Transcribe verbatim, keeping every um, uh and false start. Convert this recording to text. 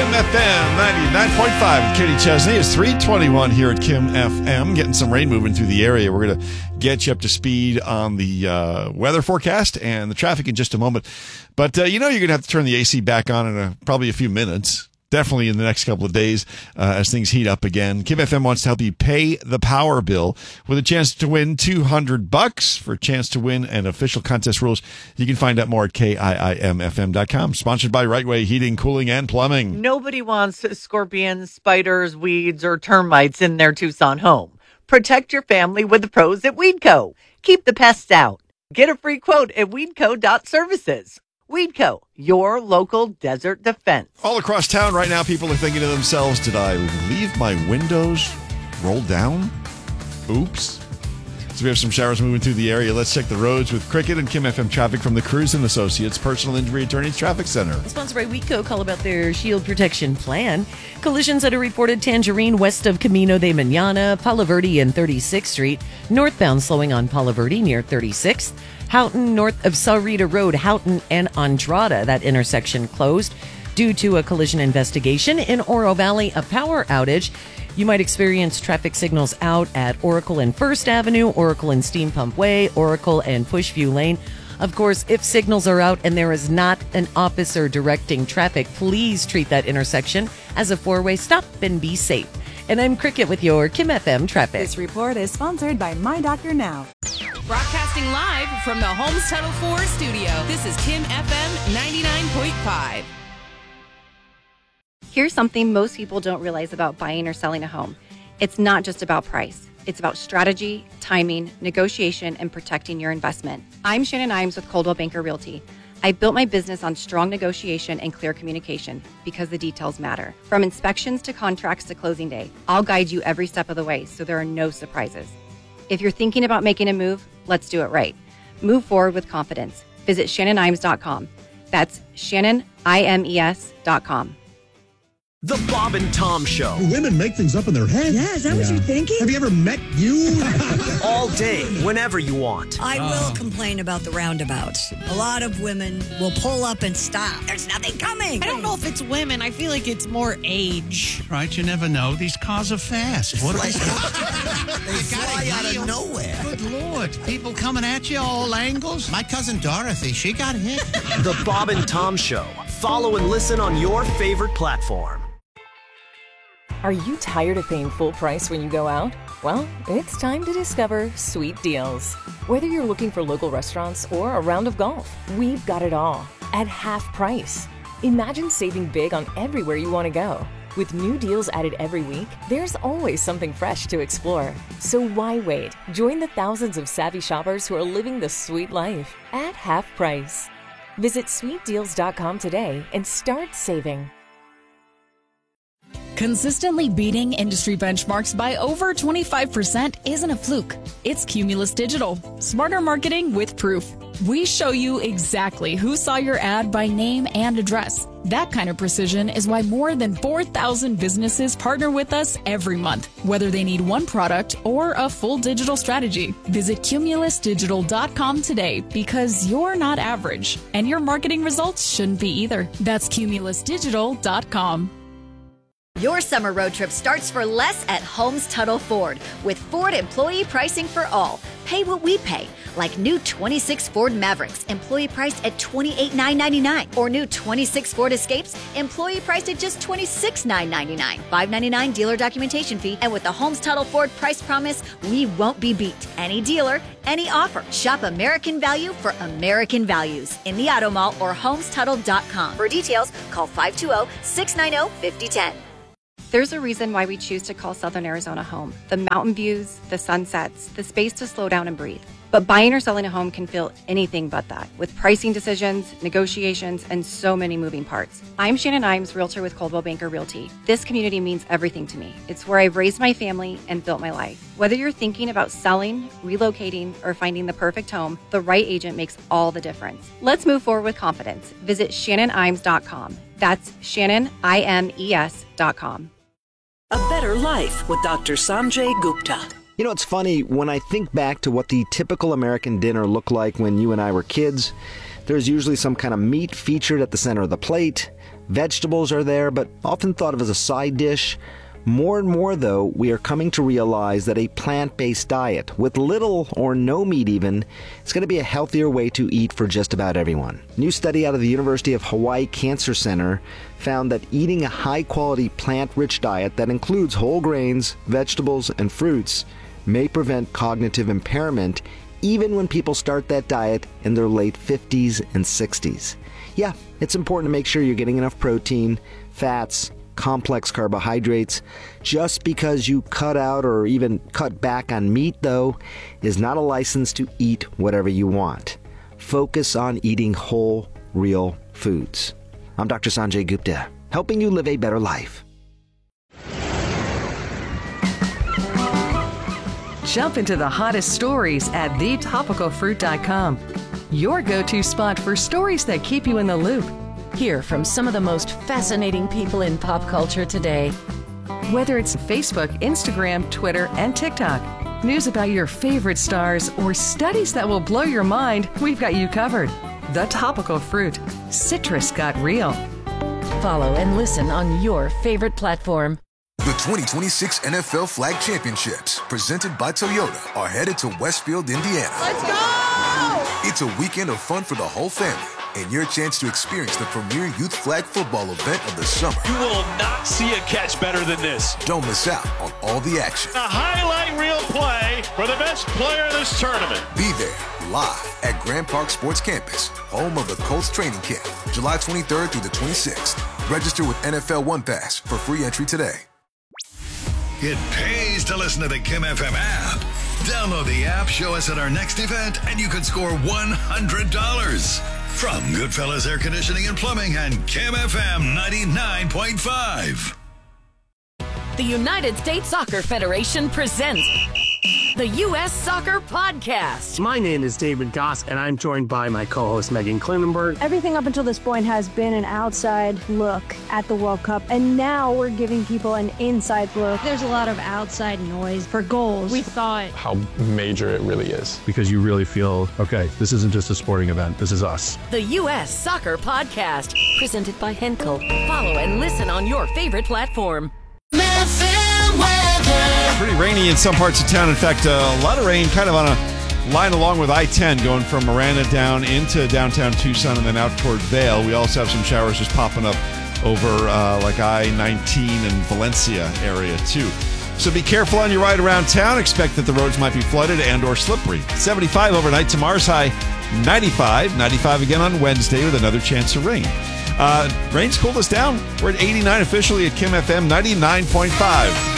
F M ninety-nine point five. Katie Chesney is three twenty-one here at Kim F M. Getting some rain moving through the area. We're going to get you up to speed on the uh, weather forecast and the traffic in just a moment. But uh, you know you're going to have to turn the A C back on in a, probably a few minutes. Definitely in the next couple of days uh, as things heat up again. Kim F M wants to help you pay the power bill with a chance to win two hundred bucks. For a chance to win and official contest rules, you can find out more at K I I M F M dot com. Sponsored by Right Way Heating, Cooling, and Plumbing. Nobody wants scorpions, spiders, weeds, or termites in their Tucson home. Protect your family with the pros at Weedco. Keep the pests out. Get a free quote at weedco dot services. Weedco, your local desert defense. All across town right now, people are thinking to themselves, did I leave my windows rolled down? Oops. So we have some showers moving through the area. Let's check the roads with Cricket and Kim F M traffic from the Cruz and Associates Personal Injury Attorneys Traffic Center. Sponsored by Weedco. Call about their shield protection plan. Collisions that are reported Tangerine west of Camino de Mañana, Palo Verde and thirty-sixth Street. Northbound slowing on Palo Verde near thirty-sixth. Houghton, north of Sahuarita Road, Houghton and Andrada. That intersection closed due to a collision investigation. In Oro Valley, a power outage. You might experience traffic signals out at Oracle and First Avenue, Oracle and Steam Pump Way, Oracle and Pushview Lane. Of course, if signals are out and there is not an officer directing traffic, please treat that intersection as a four-way stop and be safe. And I'm Cricket with your Kim F M traffic. This report is sponsored by My Doctor Now. Broadcasting live from the Homes Tunnel four studio, this is Kim F M ninety-nine point five. Here's something most people don't realize about buying or selling a home. It's not just about price. It's about strategy, timing, negotiation, and protecting your investment. I'm Shannon Imes with Coldwell Banker Realty. I built my business on strong negotiation and clear communication because the details matter. From inspections to contracts to closing day, I'll guide you every step of the way so there are no surprises. If you're thinking about making a move, let's do it right. Move forward with confidence. Visit Shannon Imes dot com. That's Shannon Imes dot com. The Bob and Tom Show. Women make things up in their head. Yeah, is that yeah. what you're thinking? Have you ever met you? All day, whenever you want. I will complain about the roundabouts. A lot of women will pull up and stop. There's nothing coming. I don't know if it's women. I feel like it's more age. Right, you never know. These cars are fast. What They fly out of nowhere. Good Lord. People coming at you all angles. My cousin Dorothy, she got hit. The Bob and Tom Show. Follow and listen on your favorite platform. Are you tired of paying full price when you go out? Well, it's time to discover Sweet Deals. Whether you're looking for local restaurants or a round of golf, we've got it all at half price. Imagine saving big on everywhere you want to go. With new deals added every week, there's always something fresh to explore. So why wait? Join the thousands of savvy shoppers who are living the sweet life at half price. Visit sweet deals dot com today and start saving. Consistently beating industry benchmarks by over twenty-five percent isn't a fluke. It's Cumulus Digital. Smarter marketing with proof. We show you exactly who saw your ad by name and address. That kind of precision is why more than four thousand businesses partner with us every month, whether they need one product or a full digital strategy. Visit cumulus digital dot com today because you're not average, and your marketing results shouldn't be either. That's cumulus digital dot com. Your summer road trip starts for less at Homes Tunnel Ford with Ford employee pricing for all. Pay what we pay, like new twenty-six Ford Mavericks, employee priced at twenty-eight thousand nine hundred ninety-nine dollars, or new twenty-six Ford Escapes, employee priced at just twenty-six thousand nine hundred ninety-nine dollars. five hundred ninety-nine dollars dealer documentation fee, and with the Homes Tunnel Ford price promise, we won't be beat. Any dealer, any offer. Shop American value for American values in the Auto Mall or homes tunnel dot com. For details, call five two zero, six nine zero, five zero one zero. There's a reason why we choose to call Southern Arizona home. The mountain views, the sunsets, the space to slow down and breathe. But buying or selling a home can feel anything but that, with pricing decisions, negotiations, and so many moving parts. I'm Shannon Imes, realtor with Coldwell Banker Realty. This community means everything to me. It's where I've raised my family and built my life. Whether you're thinking about selling, relocating, or finding the perfect home, the right agent makes all the difference. Let's move forward with confidence. Visit shannon imes dot com. That's shannon imes dot com. A Better Life with Doctor Sanjay Gupta. You know, it's funny, when I think back to what the typical American dinner looked like when you and I were kids, there's usually some kind of meat featured at the center of the plate, Vegetables are there, but often thought of as a side dish. More and more, though, we are coming to realize that a plant-based diet, with little or no meat even, is going to be a healthier way to eat for just about everyone. A new study out of the University of Hawaii Cancer Center found that eating a high-quality plant-rich diet that includes whole grains, vegetables, and fruits may prevent cognitive impairment even when people start that diet in their late fifties and sixties. Yeah, it's important to make sure you're getting enough protein, fats, complex carbohydrates. Just because you cut out or even cut back on meat, though, is not a license to eat whatever you want. Focus on eating whole, real foods. I'm Doctor Sanjay Gupta, helping you live a better life. Jump into the hottest stories at the topical fruit dot com. Your go-to spot for stories that keep you in the loop. Hear from some of the most fascinating people in pop culture today. Whether it's Facebook, Instagram, Twitter, and TikTok, news about your favorite stars, or studies that will blow your mind, we've got you covered. The Topical Fruit. Citrus got real. Follow and listen on your favorite platform. The twenty twenty-six N F L Flag Championships, presented by Toyota, are headed to Westfield, Indiana. Let's go! It's a weekend of fun for the whole family, and your chance to experience the premier youth flag football event of the summer. You will not see a catch better than this. Don't miss out on all the action. A highlight reel play for the best player in this tournament. Be there, live at Grand Park Sports Campus, home of the Colts training camp, July twenty-third through the twenty-sixth. Register with N F L One Pass for free entry today. It pays to listen to the Kim F M app. Download the app, show us at our next event, and you could score one hundred dollars. From Goodfellas Air Conditioning and Plumbing and Kim F M ninety-nine point five. The United States Soccer Federation presents the U S Soccer Podcast. My name is David Goss, and I'm joined by my co-host Megan Klinenberg. Everything up until this point has been an outside look at the World Cup, and now we're giving people an inside look. There's a lot of outside noise for goals. We thought how major it really is. Because you really feel, okay, this isn't just a sporting event, this is us. The U S Soccer Podcast, presented by Henkel. Follow and listen on your favorite platform. Pretty rainy in some parts of town. In fact, uh, a lot of rain kind of on a line along with I ten going from Miranda down into downtown Tucson and then out toward Vail. We also have some showers just popping up over uh, like I nineteen and Valencia area too. So be careful on your ride around town. Expect that the roads might be flooded and or slippery. seventy-five overnight. Tomorrow's high ninety-five. ninety-five again on Wednesday with another chance of rain. Uh, rain's cooled us down. We're at eighty-nine officially at Kim F M ninety-nine point five.